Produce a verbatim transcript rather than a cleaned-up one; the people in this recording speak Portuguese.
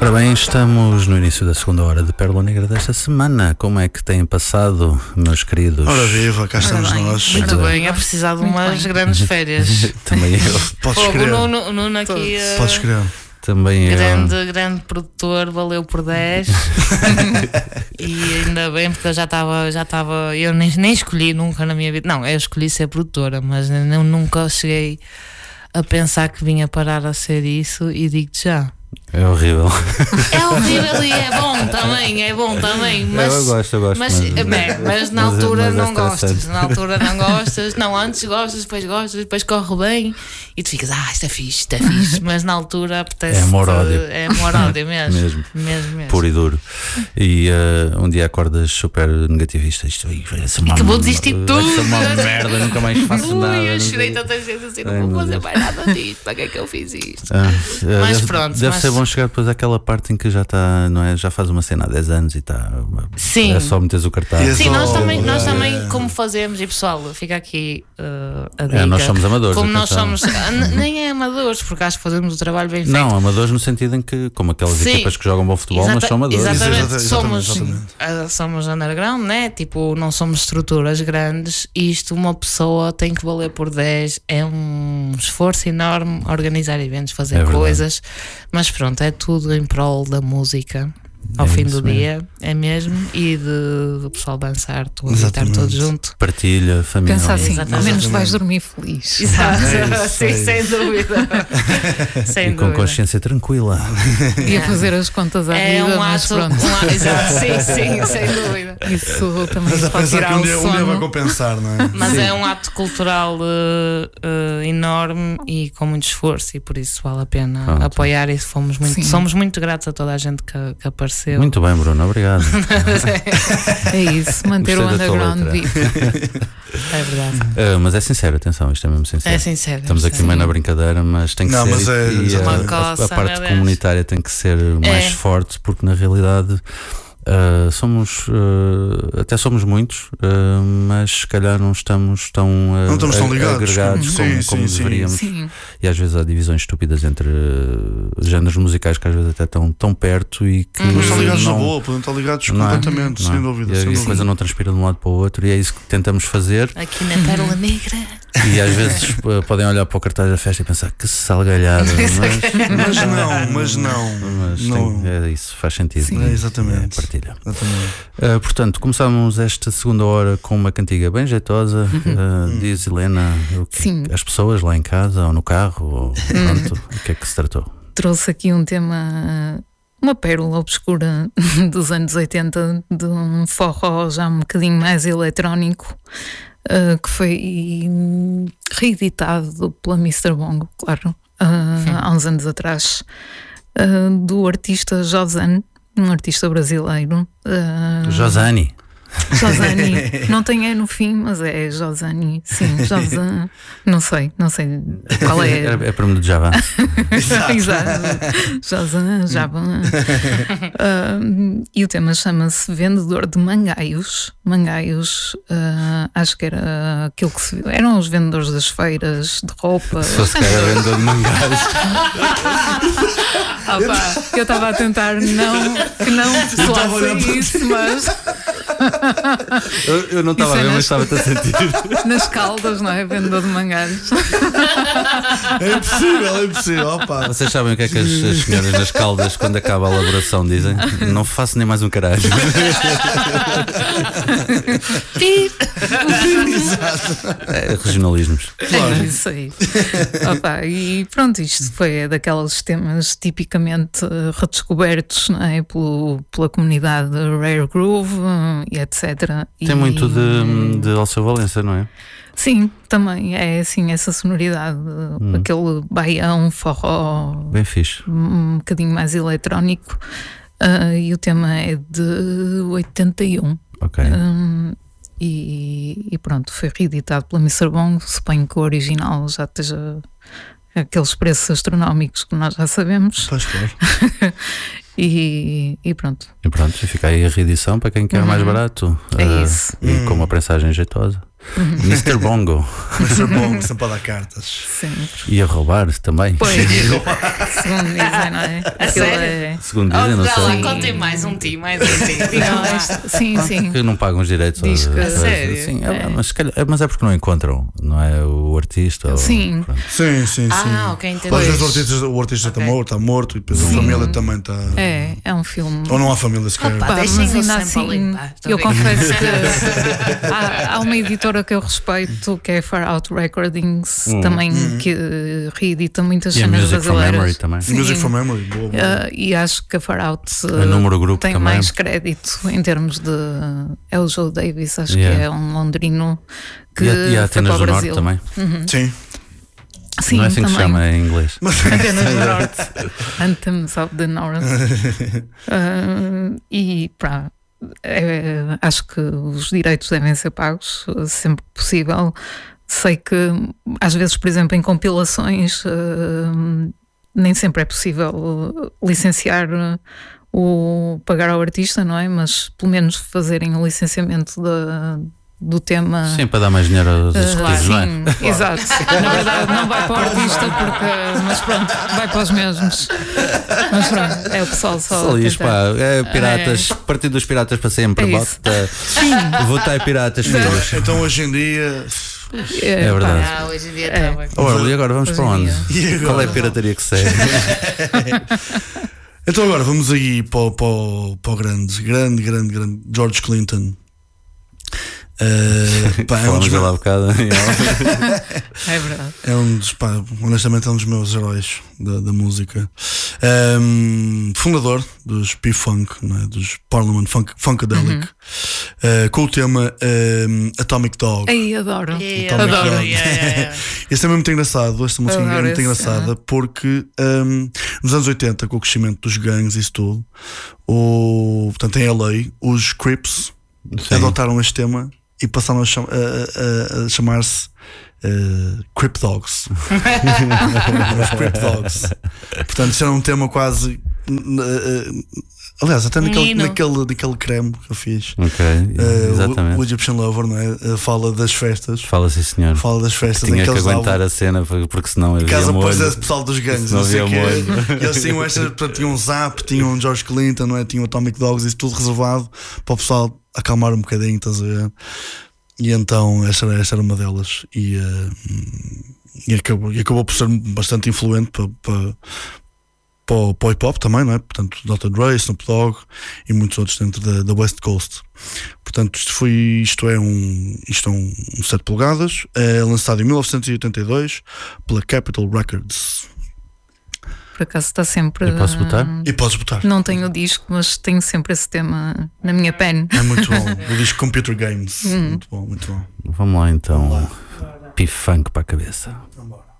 Ora bem, estamos no início da segunda hora de Pérola Negra desta semana. Como é que têm passado, meus queridos? Ora viva, cá estamos bem, nós. Muito bem, é precisado de umas bem. grandes férias. Também eu. Podes Fogo, crer. o Nuno, o Nuno aqui, uh, Podes crer. Também grande, eu. grande produtor, valeu por dez. E ainda bem, porque eu já estava, já estava, eu nem, nem escolhi nunca na minha vida. Não, eu escolhi ser produtora, mas eu nunca cheguei a pensar que vinha parar a ser isso, e digo-te já. É horrível. É horrível e é bom também, é bom também, mas, eu gosto, eu gosto. mas, mas, bem, mas na mas- altura mas é não gostas, estressante. na altura não gostas, não, antes gostas, depois gostas, depois corre bem e tu ficas, ah, isto é fixe, isto é fixe, mas na altura apetece. É amor-ódio. É amor-ódio mesmo, Mesmo. mesmo, mesmo. Puro e duro. E uh, um dia acordas super negativista. Isto aí vai ser uma que vou desistir de vai ser tudo. uma merda, nunca mais faço Ui, nada. eu não chorei sei. tantas vezes assim, Ai, não meu vou fazer Deus. mais nada disto, para que é que eu fiz isto? Ah, Mas deve, pronto, deve mas- ser bom chegar depois àquela parte em que já está, não é? Já faz uma cena há dez anos e está. Sim. É só meteres o cartaz. E é Sim, só- nós também, nós é. também como fazemos, e pessoal, fica aqui uh, a dica. É, nós somos amadores. Como nós atenção. somos, ah, n- nem é amadores, porque acho que fazemos o trabalho bem feito. Não, amadores no sentido em que, como aquelas Sim. equipas que jogam bom futebol, Exata- mas são amadores. Exatamente, Exatamente, somos, exatamente. ah, somos underground, né? Tipo, não somos estruturas grandes. E isto, uma pessoa tem que valer por dez. É um esforço enorme organizar eventos, fazer É verdade. coisas. Mas pronto, é tudo em prol da música. Ao É fim isso do mesmo. dia, é mesmo, e de, do pessoal dançar, tu a gritar Exatamente. todos junto. Partilha, família. Pensa assim, Exatamente. ao menos vais dormir feliz. Exato, É isso, sim, é isso. sem dúvida. sem E com dúvida. consciência tranquila. Ia fazer as contas à É vida, um mas ato, pronto. um ato, exato, sim, sim, sem dúvida. Isso também Mas a pode pensar que tirar um o dia, um dia vai sono. compensar, não é? Mas é um ato cultural uh, uh, enorme e com muito esforço, e por isso vale a pena Pronto. apoiar, e fomos muito, Sim. somos muito gratos a toda a gente que, que apareceu. Muito bem, Bruno, obrigado. É isso, manter o Gostei da tua underground letra. vivo. É verdade. Ah, mas é sincero, atenção, isto é mesmo sincero. É sincero. Estamos aqui sim. meio na brincadeira, mas tem que Não, ser. mas é- e, e, Uma a- coça, a, a parte meu Deus. comunitária tem que ser mais É. forte, porque na realidade ah, somos ah, até somos muitos, ah, mas se calhar não estamos tão, ah, Não estamos tão a- ligados. agregados Sim, como, sim, como sim. deveríamos. Sim, E às vezes há divisões estúpidas entre ah, géneros musicais que às vezes até estão tão perto e que Mas estão ligados na não, boa, podem estar ligados não é? completamente, Não é? sem dúvida. E sem a dúvida. coisa não transpira de um lado para o outro, e é isso que tentamos fazer. Aqui na Pérola Negra. E às vezes eh, podem olhar para o cartaz da festa e pensar que salgalhada, mas, Mas não, mas não. mas não. tem- é isso, faz sentido. Sim. É, exatamente. É, partilha. Exatamente. Uh, portanto, começamos esta segunda hora com uma cantiga bem jeitosa. Uh, diz Helena, o que, Sim. as pessoas lá em casa ou no carro, ou, pronto, o que é que se tratou? trouxe aqui um tema, uma pérola obscura dos anos oitenta, de um forró já um bocadinho mais eletrónico, uh, que foi reeditado pela mister Bongo, claro, uh, há uns anos atrás, uh, do artista Josane, um artista brasileiro. Uh, Josani. Josani, não tem E no fim, mas é Josani, sim, Josane, não sei, não sei qual é. É, é para me de Java. Exato. Josane, Javan. Uh, e o tema chama-se Vendedor de Mangaios. Mangaios, uh, acho que era aquilo que se eram os vendedores das feiras de roupa. Se fosse que era vendedor de mangás. Ah, pá, eu estava a tentar não, que não estava a olhar soasse para isso, mas Eu, eu não estava a Isso é ver, mas nas- estava a sentir. nas caldas, não é? Vendedor de mangaios. É impossível, é impossível. Opa. Vocês sabem o que é que as, as senhoras nas caldas, quando acaba a elaboração, dizem? Não faço nem mais um caralho. É, regionalismos. É isso aí. Opa, e pronto, isto foi daqueles temas tipicamente eh, redescobertos, não é? Pelo, pela comunidade Rare Groove eh, e etcétera. Tem E- muito de, de Alceu Valença, não é? Sim, também é assim essa sonoridade, Hum. aquele baião, forró, Bem fixe. um bocadinho mais eletrónico. eh, e o tema é de oitenta e um. Ok. Hum, e, e pronto, foi reeditado pela mister Bongo. Suponho que o original já esteja aqueles preços astronómicos que nós já sabemos. Pois, claro. E, e pronto, E pronto, e fica aí a reedição para quem quer mais barato. é Ah, isso. E com uma prensagem jeitosa. mister Bongo. mister Bongo, sempre a dar cartas. Sempre. E a roubar também. Pois, segundo dizem, não é? A Aquilo sério? é. Segundo Oh, dizem, não dá lá, sei. contem mais um ti, mais um ti. Diga Não, lá. isto- sim, sim. Que não pagam os direitos. Diz que- a- a- Sério? Sim, é, mas, se calhar- é- mas é porque não encontram, não é? O artista. ou- Sim. pronto. Sim, sim, sim. Ah, ok, entendi. Às vezes o artista, o artista está Ok. morto, está morto, e depois a Sim. família também está. É, é um filme. Ou não há família sequer. Opa. Pá, deixem mas o ainda sample assim, em paz, estou eu a brincar. confesso que há, há uma editora que eu respeito, que é Far Out Recordings, Hum. também que eh, reedita muitas E a cenas Music from brasileiras. Memory também. Sim. Music from Memory, boa, boa. Eh, e acho que a Far Out eh, A número grupo tem também. mais crédito em termos de. É o Joe Davis, acho Yeah. que é um londrino que E a, e a foi para Atenas o do Norte Brasil. também. Sim. Sim, não é assim que se também. chama em inglês. Antenas do Norte. Anthems of the North. Ah, e pá, é, acho que os direitos devem ser pagos sempre que possível. Sei que às vezes, por exemplo, em compilações ah, nem sempre é possível licenciar o pagar ao artista, não é? Mas pelo menos fazerem o licenciamento da, do tema. Sim, para dar mais dinheiro aos Ah, executivos, não é? sim, exato. Na verdade, não vai para o artista, porque, mas pronto, vai para os mesmos. Mas pronto, é o pessoal só. Só lixo, tentar. pá. É piratas, partido dos piratas para sempre. É isso. Bota, Sim, votar piratas, filhos. Então hoje em dia. É verdade. Ah, hoje em dia É. está bem. Ora, e agora vamos Hoje para em onde? dia. E agora? Qual é a pirataria que segue? Então agora vamos aí para, o- para, o- para o grande, grande, grande, grande George Clinton. Uh, pá, é, um Falamos dos dele há meus, bocado. é verdade. é um dos, pá, honestamente é um dos meus heróis da, da música. Um, fundador dos P-Funk, não é? Dos Parliament Funk, Funkadelic, uh, com o tema um, Atomic Dog. Ei, adoro. Yeah, Atomic adoro, Dog. yeah, yeah, yeah. Este é muito engraçado, esta música é Adoro muito esse, engraçada porque um, nos anos oitenta, com o crescimento dos gangues e isso tudo, o, portanto em L A, os Crips Sim. adotaram este tema e passaram a, cham- a- a- a chamar-se uh, Crip Dogs. Os Crip Dogs. Portanto, isso era um tema quase. uh, uh, aliás, até naquele, Menino. naquele, naquele creme que eu fiz. Ok, uh, exatamente. o, o Egyptian Lover, não é? Uh, fala das festas. Fala, sim, senhor. Fala das festas Tinha em que que eles aguentar davam. a cena porque senão havia Casa molho. depois esse pessoal dos gangues, Não não sei o havia quê. molho. E eles tinham estas, portanto, tinham um Zap, tinham um George Clinton, não é? Tinham o Atomic Dogs, isso tudo reservado para o pessoal acalmar um bocadinho, estás a ver? E então esta era, esta era uma delas. E, uh, e, acabou, e acabou por ser bastante influente para, para, para, o- para o hip hop também, não é? Portanto, doutor Dre, Snoop Dogg e muitos outros dentro da, da West Coast. Portanto, isto, foi, isto é um, isto é um, um sete polegadas, é lançado em mil novecentos e oitenta e dois pela Capitol Records. Por acaso está sempre. E posso botar? ah, E podes botar. Não tenho o disco, mas tenho sempre esse tema na minha pen. É muito bom. O disco Computer Games. Hum. Muito bom, muito bom. Vamos lá então. Vamos P-Funk para a cabeça. Vamos embora.